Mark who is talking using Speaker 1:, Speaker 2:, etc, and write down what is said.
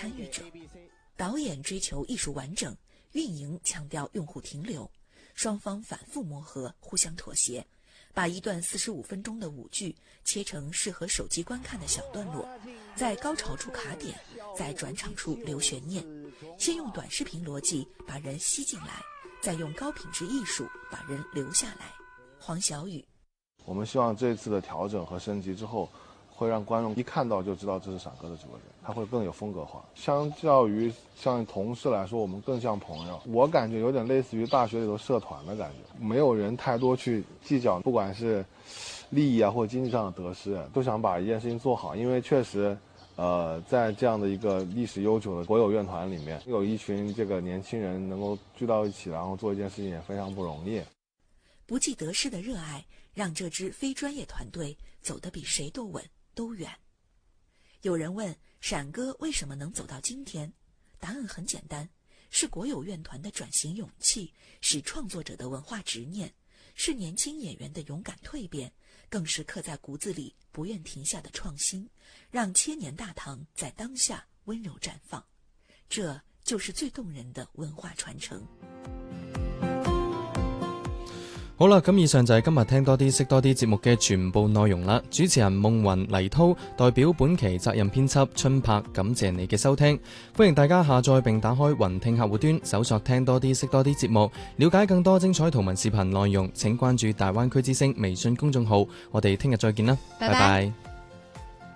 Speaker 1: 参与者。导演追求艺术完整，运营强调用户停留，双方反复磨合，互相妥协，把一段45分钟的舞剧切成适合手机观看的小段落，在高潮处卡点，在转场处留悬念，先用短视频逻辑把人吸进来，再用高品质艺术把人留下来。黄小雨，
Speaker 2: 我们希望这次的调整和升级之后，会让观众一看到就知道这是闪哥的直播间，他会更有风格化。相较于像同事来说，我们更像朋友。我感觉有点类似于大学里头社团的感觉，没有人太多去计较，不管是利益啊或者经济上的得失，都想把一件事情做好。因为确实，在这样的一个历史悠久的国有院团里面，有一群这个年轻人能够聚到一起，然后做一件事情也非常不容易。
Speaker 1: 不计得失的热爱，让这支非专业团队走得比谁都稳都远。有人问闪哥为什么能走到今天，答案很简单，是国有院团的转型勇气，是创作者的文化执念，是年轻演员的勇敢蜕变，更是刻在骨子里不愿停下的创新，让千年大唐在当下温柔绽放。这就是最动人的文化傳承。
Speaker 3: 好啦，咁以上就係今日聽多啲識多啲節目嘅全部內容啦。主持人夢雲黎濤代表本期責任編輯春柏，感謝你嘅收聽。歡迎大家下載並打開雲聽客戶端，搜索聽多啲識多啲節目，了解更多精彩圖文視頻內容。請關注大灣區之聲微信公眾號。我哋聽日再見啦，拜拜。